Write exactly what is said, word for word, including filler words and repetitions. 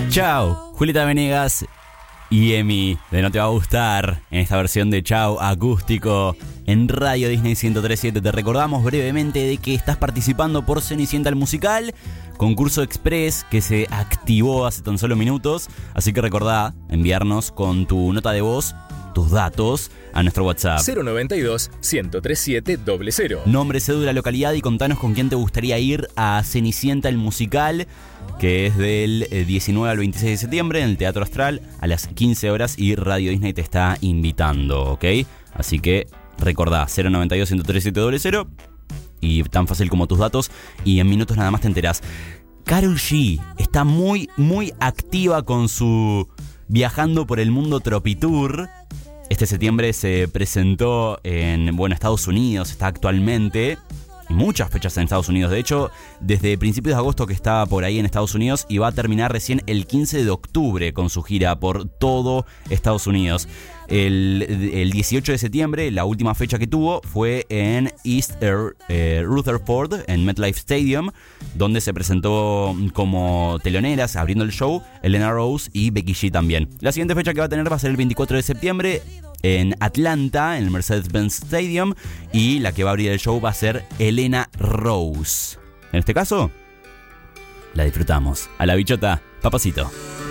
Chao, Julieta Venegas y Emi de No Te Va a Gustar en esta versión de Chao acústico en Radio Disney ciento tres punto siete. Te recordamos brevemente de que estás participando por Cenicienta el Musical, concurso express que se activó hace tan solo minutos, así que recordá enviarnos con tu nota de voz tus datos a nuestro WhatsApp cero noventa y dos, ciento treinta y siete, cero cero. Nombre, cédula, localidad y contanos con quién te gustaría ir a Cenicienta el Musical, que es del diecinueve al veintiséis de septiembre en el Teatro Astral a las quince horas y Radio Disney te está invitando, ¿ok? Así que recordá, cero noventa y dos, ciento treinta y siete, cero cero y tan fácil como tus datos y en minutos nada más te enterás. Karol G está muy, muy activa con su Viajando por el Mundo Tropitour. Este septiembre se presentó en, bueno, Estados Unidos, está actualmente en muchas fechas en Estados Unidos. De hecho, desde principios de agosto que está por ahí en Estados Unidos y va a terminar recién el quince de octubre con su gira por todo Estados Unidos. El, el dieciocho de septiembre, la última fecha que tuvo fue en East eh, Rutherford, en MetLife Stadium, donde se presentó como teloneras abriendo el show Elena Rose y Becky G también. La siguiente fecha que va a tener va a ser el veinticuatro de septiembre en Atlanta, en el Mercedes-Benz Stadium, y la que va a abrir el show va a ser Elena Rose. En este caso, la disfrutamos. A la bichota, papacito.